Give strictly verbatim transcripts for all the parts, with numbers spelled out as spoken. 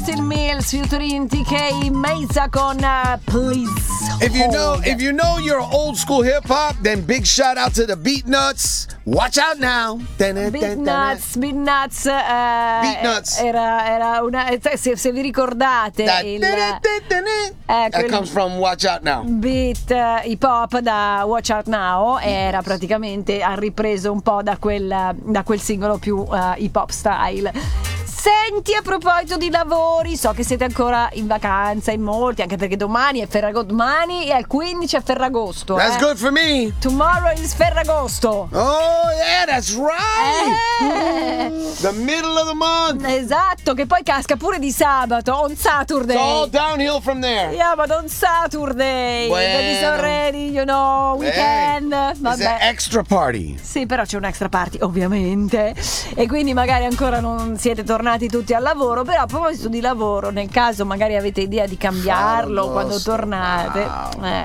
Still Mills featuring T K Meza con uh, Please. If you know, Hold. if you know you're old school hip hop, then big shout out to the Beat Nuts. Watch out now. Beat Nuts, Beat Nuts, uh, Beat Nuts. Era, era una. Se, se vi ricordate, That, il, that eh, comes from Watch Out Now. Beat uh, hip hop da Watch Out Now era praticamente ha ripreso un po' da quel, da quel singolo più uh, hip hop style. Senti, a proposito di lavori, so che siete ancora in vacanza in molti, anche perché domani è Ferragosto, domani è il quindici è Ferragosto. That's eh. good for me. Tomorrow is Ferragosto. Oh yeah, that's right. Eh. The middle of the month. Esatto, che poi casca pure di sabato, on Saturday. It's all downhill from there. Yeah, but on Saturday. Bueno. That is already, you know, weekend. Hey, it's Vabbè. an extra party. Sì, però c'è un extra party, ovviamente. E quindi magari ancora non siete tornati tutti al lavoro. Però a proposito di lavoro, nel caso magari avete idea di cambiarlo Favoloso. quando tornate. Wow. Eh.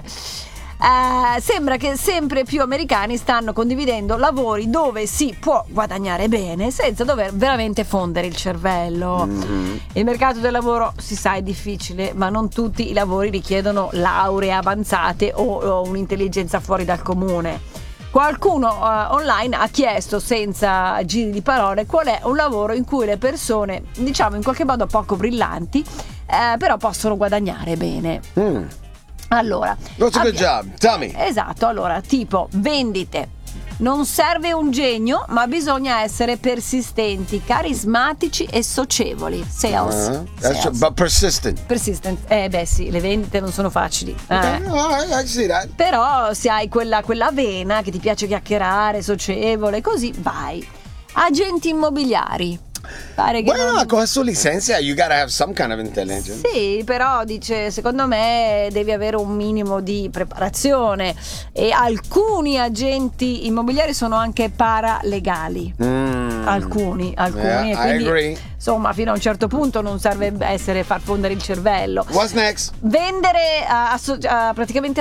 Eh, sembra che sempre più americani stanno condividendo lavori dove si può guadagnare bene senza dover veramente fondere il cervello. Mm-hmm. Il mercato del lavoro, si sa, è difficile, ma non tutti i lavori richiedono lauree avanzate o, o un'intelligenza fuori dal comune. Qualcuno uh, online ha chiesto, senza giri di parole, qual è un lavoro in cui le persone, diciamo in qualche modo poco brillanti, eh, però possono guadagnare bene. Mm. Allora, What's a good abbia- job? Tell me. Esatto, allora, tipo vendite. Non serve un genio, ma bisogna essere persistenti, carismatici e socievoli. Sales. Uh-huh. That's Sales. but persistent. Persistent. Eh beh sì, le vendite non sono facili. Eh. Okay, all right, I see that. Però se hai quella, quella vena che ti piace chiacchierare, socievole, così vai. Agenti immobiliari. Pare che Bueno, non- con la sua licenza, you gotta have some kind of intelligence. Sì, però dice, secondo me devi avere un minimo di preparazione e alcuni agenti immobiliari sono anche paralegali. Mm. Alcuni, alcuni Yeah, e I quindi agree. insomma fino a un certo punto non serve essere far fondere il cervello. What's next? Vendere a, a- a- praticamente